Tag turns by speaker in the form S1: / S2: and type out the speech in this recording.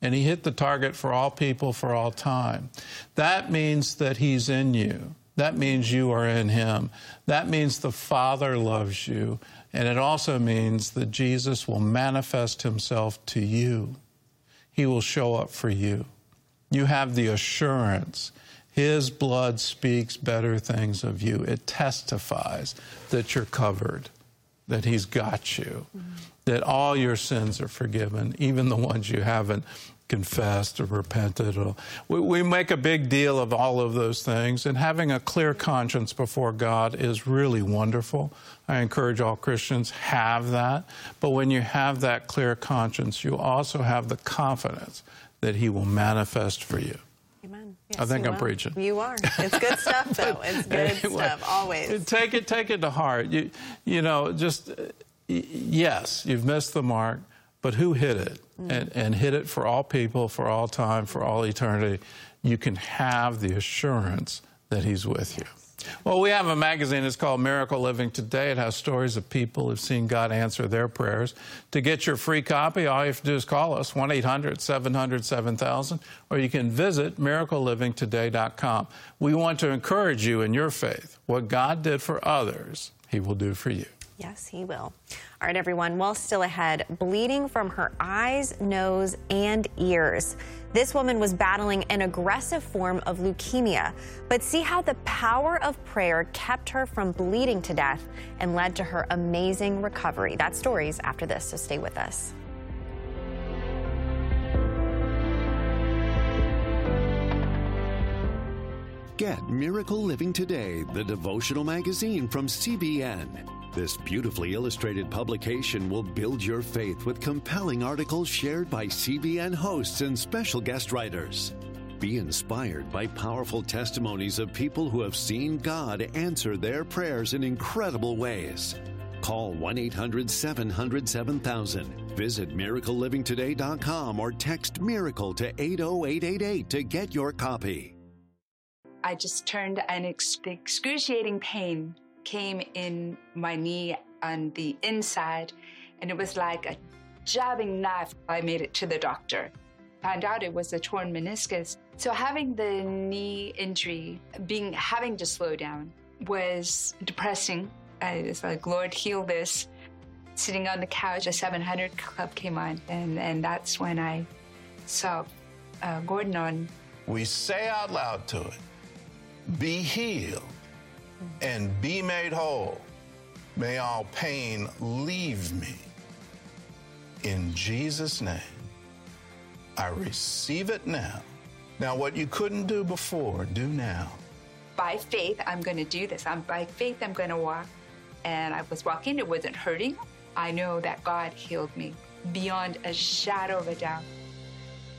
S1: And he hit the target for all people for all time. That means that he's in you. That means you are in him. That means the Father loves you. And it also means that Jesus will manifest himself to you. He will show up for you. You have the assurance. His blood speaks better things of you. It testifies that you're covered, that he's got you, that all your sins are forgiven, even the ones you haven't confessed or repented. We make a big deal of all of those things, and having a clear conscience before God is really wonderful. I encourage all Christians, have that. But when you have that clear conscience, you also have the confidence that he will manifest for you.
S2: Amen. Yes,
S1: I think I'm preaching.
S2: You are. It's good stuff, though. It's good stuff, always.
S1: Take it to heart. Yes, you've missed the mark, but who hit it? And hit it for all people, for all time, for all eternity. You can have the assurance that he's with you. Well, we have a magazine. It's called Miracle Living Today. It has stories of people who've seen God answer their prayers. To get your free copy, all you have to do is call us, 1-800-700-7000, or you can visit miraclelivingtoday.com. We want to encourage you in your faith. What God did for others, he will do for you.
S2: Yes, he will. All right, everyone. Well, still ahead, bleeding from her eyes, nose, and ears. This woman was battling an aggressive form of leukemia, but see how the power of prayer kept her from bleeding to death and led to her amazing recovery. That story's after this, so stay with us.
S3: Get Miracle Living Today, the devotional magazine from CBN. This beautifully illustrated publication will build your faith with compelling articles shared by CBN hosts and special guest writers. Be inspired by powerful testimonies of people who have seen God answer their prayers in incredible ways. Call 1-800-700-7000. Visit miraclelivingtoday.com or text MIRACLE to 80888 to get your copy.
S4: I just turned, an excruciating pain came in my knee on the inside, and it was like a jabbing knife. I made it to the doctor. Found out it was a torn meniscus. So having the knee injury, having to slow down, was depressing. I was like, Lord, heal this. Sitting on the couch, a 700 Club came on, and that's when I saw Gordon on.
S5: We say out loud to it, be healed and be made whole. May all pain leave me. In Jesus' name, I receive it now. Now, what you couldn't do before, do now.
S4: By faith, I'm going to do this. By faith, I'm going to walk. And I was walking. It wasn't hurting. I know that God healed me beyond a shadow of a doubt.